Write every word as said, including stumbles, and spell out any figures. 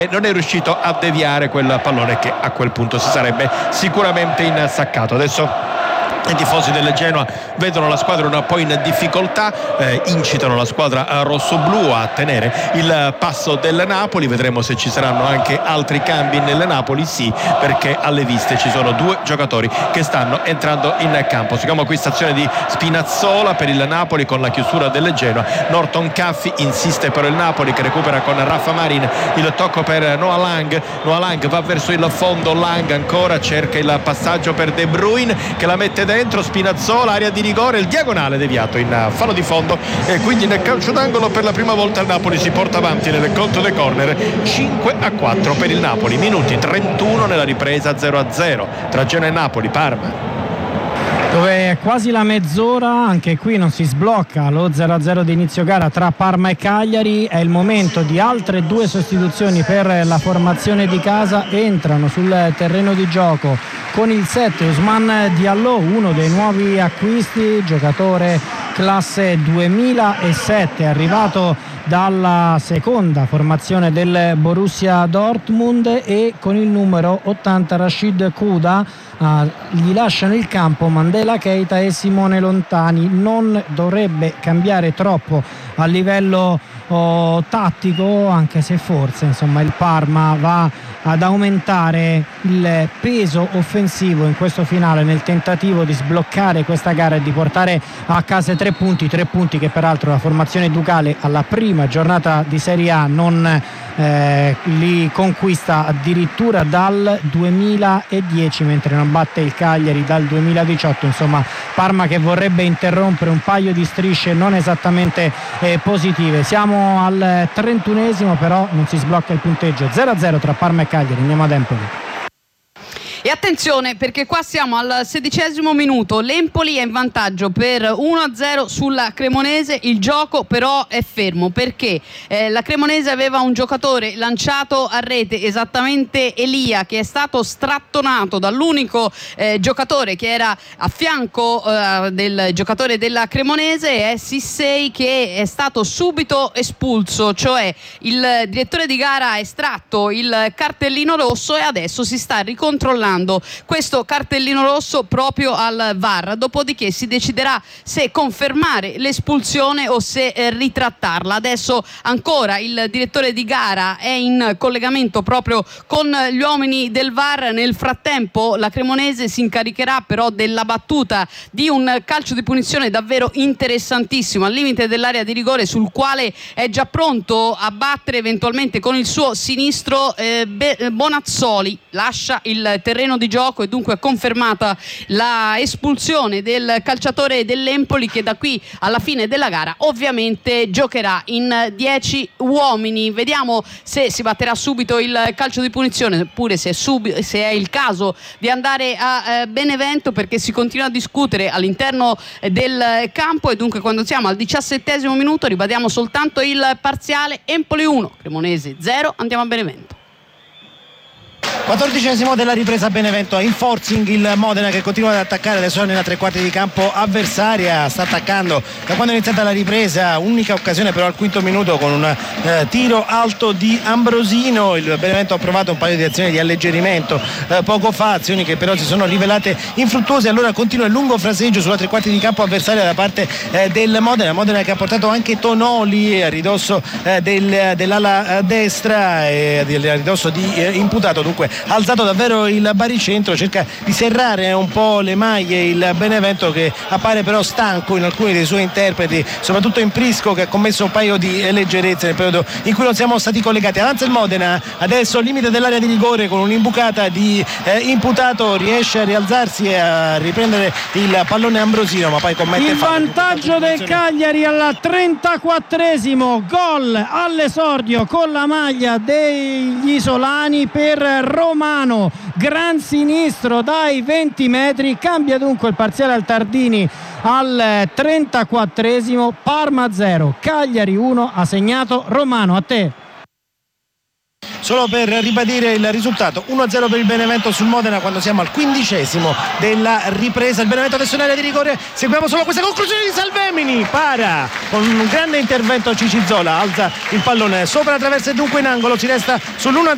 non è riuscito a deviare quel pallone che a quel punto si sarebbe sicuramente insaccato. Adesso i tifosi del Genoa vedono la squadra un po' in difficoltà, eh, incitano la squadra rossoblù a tenere il passo del Napoli. Vedremo se ci saranno anche altri cambi nel Napoli, sì, perché alle viste ci sono due giocatori che stanno entrando in campo. Seguiamo qui stazione di Spinazzola per il Napoli con la chiusura del Genoa. Norton Caffi insiste per il Napoli che recupera con Rafa Marin, il tocco per Noah Lang, Noah Lang va verso il fondo, Lang ancora cerca il passaggio per De Bruyne che la mette dentro, Spinazzola, area di rigore, il diagonale deviato in fallo di fondo e quindi nel calcio d'angolo per la prima volta il Napoli si porta avanti nel conto dei corner. Cinque a quattro per il Napoli, minuti trentuno nella ripresa, zero a zero tra Genoa e Napoli. Parma, dove quasi la mezz'ora, anche qui non si sblocca lo zero a zero di inizio gara tra Parma e Cagliari. È il momento di altre due sostituzioni per la formazione di casa. Entrano sul terreno di gioco con il sette Ousmane Diallo, uno dei nuovi acquisti, giocatore classe duemilasette, arrivato dalla seconda formazione del Borussia Dortmund, e con il numero ottanta Rashid Kuda. Uh, gli lasciano il campo Mandela Keita e Simone Lontani. Non dovrebbe cambiare troppo a livello oh, tattico, anche se forse insomma il Parma va ad aumentare il peso offensivo in questo finale nel tentativo di sbloccare questa gara e di portare a casa tre punti, tre punti che peraltro la formazione ducale alla prima giornata di Serie A non eh, li conquista addirittura dal duemiladieci, mentre non batte il Cagliari dal duemiladiciotto. Insomma, Parma che vorrebbe interrompere un paio di strisce non esattamente eh, positive. Siamo al trentunesimo, però non si sblocca il punteggio, zero a zero tra Parma e Cagliari. Andiamo ad Empoli. E attenzione, perché qua siamo al sedicesimo minuto, l'Empoli è in vantaggio per uno a zero sulla Cremonese. Il gioco però è fermo perché eh, la Cremonese aveva un giocatore lanciato a rete, esattamente Elia, che è stato strattonato dall'unico eh, giocatore che era a fianco eh, del giocatore della Cremonese, è Sissei, che è stato subito espulso. Cioè il direttore di gara ha estratto il cartellino rosso e adesso si sta ricontrollando questo cartellino rosso proprio al V A R, dopodiché si deciderà se confermare l'espulsione o se eh, ritrattarla. Adesso ancora il direttore di gara è in collegamento proprio con gli uomini del V A R. Nel frattempo la Cremonese si incaricherà però della battuta di un calcio di punizione davvero interessantissimo al limite dell'area di rigore, sul quale è già pronto a battere eventualmente con il suo sinistro eh, Bonazzoli. Lascia il terreno di gioco e dunque è confermata la espulsione del calciatore dell'Empoli, che da qui alla fine della gara ovviamente giocherà in dieci uomini. Vediamo se si batterà subito il calcio di punizione oppure se è, sub- se è il caso di andare a eh, Benevento, perché si continua a discutere all'interno eh, del campo. E dunque quando siamo al diciassettesimo minuto ribadiamo soltanto il parziale: Empoli uno, Cremonese zero. Andiamo a Benevento. quattordicesimo della ripresa. Benevento in forcing il Modena, che continua ad attaccare adesso nella tre quarti di campo avversaria. Sta attaccando da quando è iniziata la ripresa, unica occasione però al quinto minuto con un eh, tiro alto di Ambrosino. Il Benevento ha provato un paio di azioni di alleggerimento eh, poco fa, azioni che però si sono rivelate infruttuose. Allora continua il lungo fraseggio sulla tre quarti di campo avversaria da parte eh, del Modena. Modena che ha portato anche Tonoli a ridosso eh, del, dell'ala eh, destra e a ridosso di eh, imputato. Dunque ha alzato davvero il baricentro, cerca di serrare un po' le maglie il Benevento, che appare però stanco in alcuni dei suoi interpreti, soprattutto in Prisco, che ha commesso un paio di leggerezze nel periodo in cui non siamo stati collegati. Avanza il Modena, adesso al limite dell'area di rigore con un'imbucata di eh, imputato, riesce a rialzarsi e a riprendere il pallone Ambrosino, ma poi commette il vantaggio del Cagliari al trentaquattresimo, gol all'esordio con la maglia degli isolani per Romano, gran sinistro dai venti metri. Cambia dunque il parziale al Tardini al trentaquattresimo. Parma zero, Cagliari uno, ha segnato Romano. A te. Solo per ribadire il risultato, uno a zero per il Benevento sul Modena quando siamo al quindicesimo della ripresa. Il Benevento adesso in area di rigore, seguiamo solo questa conclusione di Salvemini, para con un grande intervento Cicizzola, alza il pallone sopra la traversa e dunque in angolo, si resta sull'uno a